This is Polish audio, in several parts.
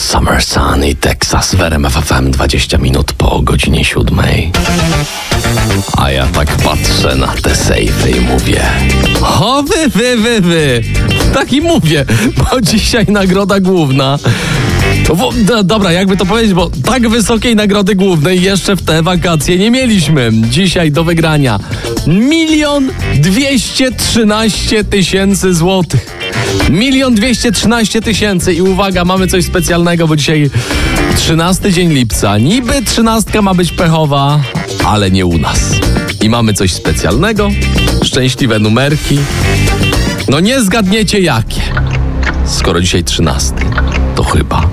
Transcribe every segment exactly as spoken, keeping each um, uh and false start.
Summer Sun i Texas w R M F F M, dwadzieścia minut po godzinie siódmej. A ja tak patrzę na te sejfy i mówię: o wy, wy, wy, wy. Tak i mówię, bo dzisiaj nagroda główna. Bo, do, dobra, jakby to powiedzieć, bo tak wysokiej nagrody głównej jeszcze w te wakacje nie mieliśmy. Dzisiaj do wygrania milion dwieście trzynaście tysięcy złotych. Milion dwieście trzynaście tysięcy i uwaga, mamy coś specjalnego, bo dzisiaj trzynasty dzień lipca. Niby trzynastka ma być pechowa, ale nie u nas. I mamy coś specjalnego, szczęśliwe numerki. No nie zgadniecie jakie. Skoro dzisiaj trzynasty, to chyba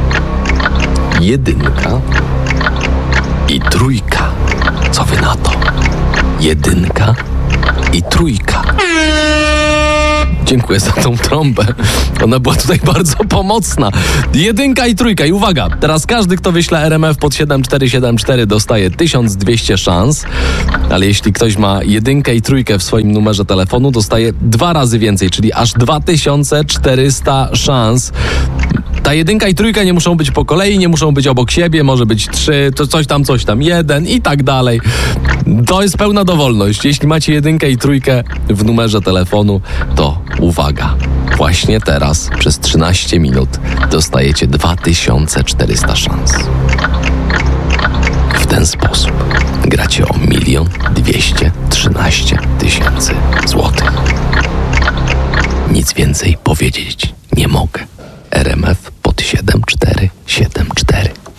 jedynka i trójka. Co wy na to? Jedynka i trójka. Dziękuję za tą trąbę. Ona była tutaj bardzo pomocna. Jedynka i trójka. I uwaga, teraz każdy, kto wyśle R M F pod siedem cztery siedem cztery, dostaje tysiąc dwieście szans. Ale jeśli ktoś ma jedynkę i trójkę w swoim numerze telefonu, dostaje dwa razy więcej, czyli aż dwa tysiące czterysta szans. Ta jedynka i trójka nie muszą być po kolei, nie muszą być obok siebie, może być trzy, to coś tam, coś tam, jeden i tak dalej. To jest pełna dowolność. Jeśli macie jedynkę i trójkę w numerze telefonu, to uwaga, właśnie teraz przez trzynaście minut dostajecie dwa tysiące czterysta szans. W ten sposób gracie o milion dwieście trzynaście tysięcy złotych. Nic więcej powiedzieć nie mogę. R M F pod siedem cztery siedem cztery.